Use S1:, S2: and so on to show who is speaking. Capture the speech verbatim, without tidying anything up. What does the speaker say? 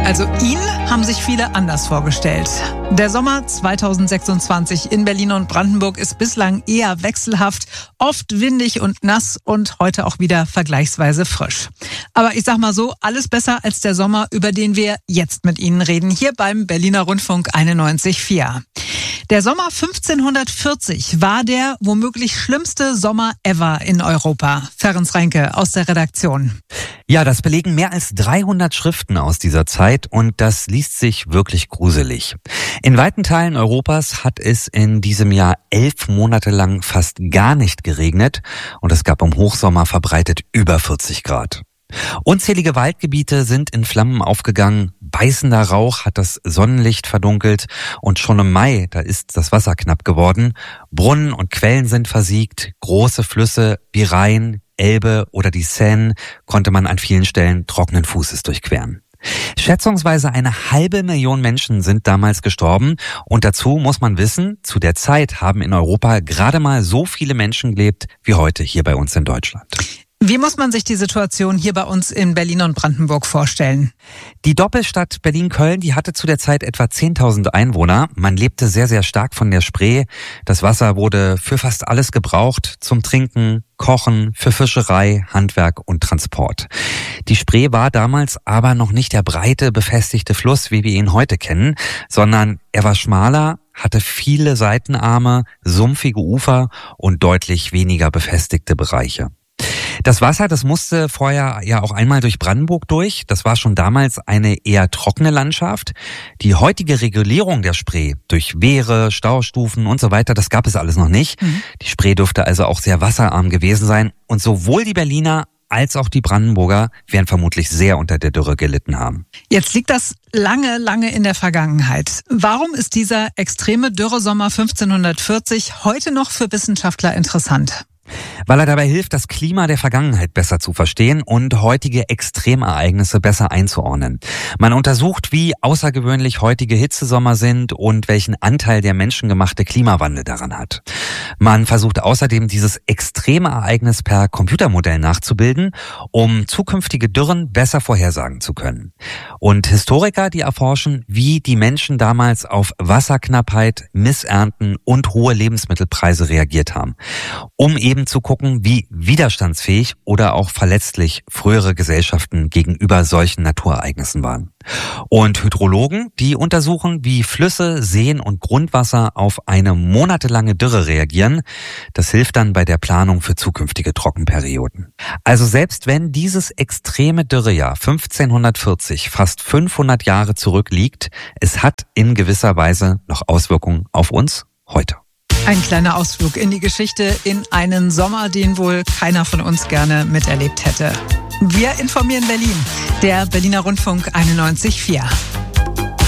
S1: Also ihn haben sich viele anders vorgestellt. Der Sommer zweitausendsechsundzwanzig in Berlin und Brandenburg ist bislang eher wechselhaft, oft windig und nass und heute auch wieder vergleichsweise frisch. Aber ich sag mal so, alles besser als der Sommer, über den wir jetzt mit Ihnen reden, hier beim Berliner Rundfunk einundneunzig Komma vier. Der Sommer fünfzehnhundertvierzig war der womöglich schlimmste Sommer ever in Europa. Ferenc Reinke aus der Redaktion.
S2: Ja, das belegen mehr als dreihundert Schriften aus dieser Zeit und das liest sich wirklich gruselig. In weiten Teilen Europas hat es in diesem Jahr elf Monate lang fast gar nicht geregnet und es gab im Hochsommer verbreitet über vierzig Grad. Unzählige Waldgebiete sind in Flammen aufgegangen, beißender Rauch hat das Sonnenlicht verdunkelt und schon im Mai, da ist das Wasser knapp geworden. Brunnen und Quellen sind versiegt, große Flüsse wie Rhein, Elbe oder die Seine konnte man an vielen Stellen trockenen Fußes durchqueren. Schätzungsweise eine halbe Million Menschen sind damals gestorben und dazu muss man wissen, zu der Zeit haben in Europa gerade mal so viele Menschen gelebt wie heute hier bei uns in Deutschland.
S1: Wie muss man sich die Situation hier bei uns in Berlin und Brandenburg vorstellen?
S2: Die Doppelstadt Berlin-Köln, die hatte zu der Zeit etwa zehntausend Einwohner. Man lebte sehr, sehr stark von der Spree. Das Wasser wurde für fast alles gebraucht, zum Trinken, Kochen, für Fischerei, Handwerk und Transport. Die Spree war damals aber noch nicht der breite, befestigte Fluss, wie wir ihn heute kennen, sondern er war schmaler, hatte viele Seitenarme, sumpfige Ufer und deutlich weniger befestigte Bereiche. Das Wasser, das musste vorher ja auch einmal durch Brandenburg durch. Das war schon damals eine eher trockene Landschaft. Die heutige Regulierung der Spree durch Wehre, Staustufen und so weiter, das gab es alles noch nicht. Mhm. Die Spree dürfte also auch sehr wasserarm gewesen sein. Und sowohl die Berliner als auch die Brandenburger werden vermutlich sehr unter der Dürre gelitten haben.
S1: Jetzt liegt das lange, lange in der Vergangenheit. Warum ist dieser extreme Dürresommer fünfzehnhundertvierzig heute noch für Wissenschaftler interessant?
S2: Weil er dabei hilft, das Klima der Vergangenheit besser zu verstehen und heutige Extremereignisse besser einzuordnen. Man untersucht, wie außergewöhnlich heutige Hitzesommer sind und welchen Anteil der menschengemachte Klimawandel daran hat. Man versucht außerdem, dieses Extremereignis per Computermodell nachzubilden, um zukünftige Dürren besser vorhersagen zu können. Und Historiker, die erforschen, wie die Menschen damals auf Wasserknappheit, Missernten und hohe Lebensmittelpreise reagiert haben, um eben zu gucken, wie widerstandsfähig oder auch verletzlich frühere Gesellschaften gegenüber solchen Naturereignissen waren. Und Hydrologen, die untersuchen, wie Flüsse, Seen und Grundwasser auf eine monatelange Dürre reagieren. Das hilft dann bei der Planung für zukünftige Trockenperioden. Also selbst wenn dieses extreme Dürrejahr fünfzehnhundertvierzig fast fünfhundert Jahre zurückliegt, es hat in gewisser Weise noch Auswirkungen auf uns heute.
S1: Ein kleiner Ausflug in die Geschichte, in einen Sommer, den wohl keiner von uns gerne miterlebt hätte. Wir informieren Berlin, der Berliner Rundfunk einundneunzig Komma vier.